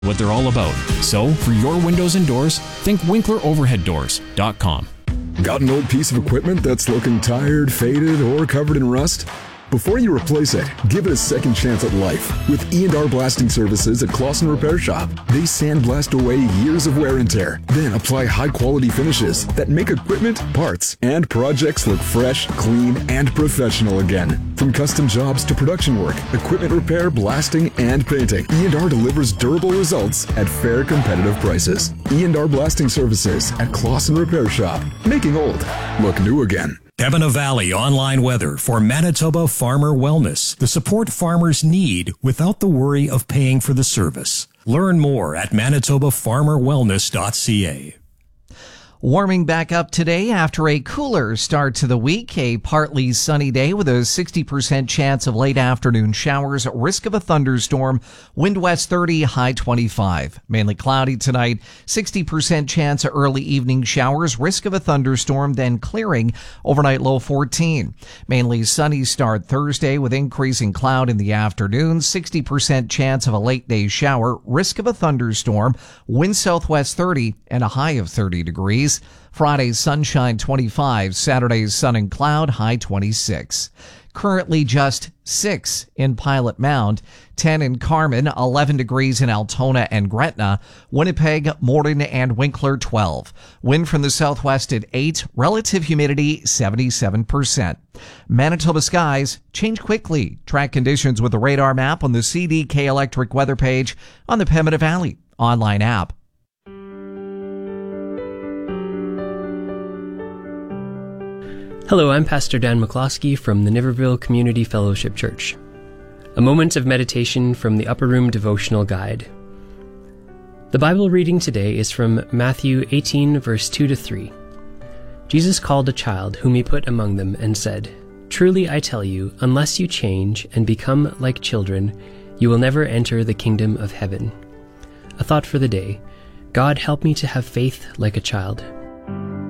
what they're all about. So, for your windows and doors, think WinklerOverheadDoors.com. Got an old piece of equipment that's looking tired, faded, or covered in rust? Before you replace it, give it a second chance at life with E&R Blasting Services at Clausen Repair Shop. They sandblast away years of wear and tear, then apply high-quality finishes that make equipment, parts, and projects look fresh, clean, and professional again. From custom jobs to production work, equipment repair, blasting, and painting, E&R delivers durable results at fair, competitive prices. E&R Blasting Services at Clausen Repair Shop, making old look new again. Kevin Valley online weather for Manitoba Farmer Wellness. The support farmers need without the worry of paying for the service. Learn more at manitobafarmerwellness.ca. Warming back up today after a cooler start to the week. A partly sunny day with a 60% chance of late afternoon showers. Risk of a thunderstorm. Wind west 30, high 25. Mainly cloudy tonight. 60% chance of early evening showers. Risk of a thunderstorm, then clearing. Overnight low 14. Mainly sunny start Thursday with increasing cloud in the afternoon. 60% chance of a late day shower. Risk of a thunderstorm. Wind southwest 30 and a high of 30 degrees. Friday's sunshine 25, Saturday's sun and cloud, high 26. Currently just 6 in Pilot Mound, 10 in Carmen, 11 degrees in Altona and Gretna, Winnipeg, Morden, and Winkler 12. Wind from the southwest at 8, relative humidity 77%. Manitoba skies change quickly. Track conditions with the radar map on the CDK Electric weather page on the Pembina Valley online app. Hello, I'm Pastor Dan McCloskey from the Niverville Community Fellowship Church. A moment of meditation from the Upper Room Devotional Guide. The Bible reading today is from Matthew 18, verse 2-3. Jesus called a child whom he put among them and said, "Truly I tell you, unless you change and become like children, you will never enter the kingdom of heaven." A thought for the day. God, help me to have faith like a child.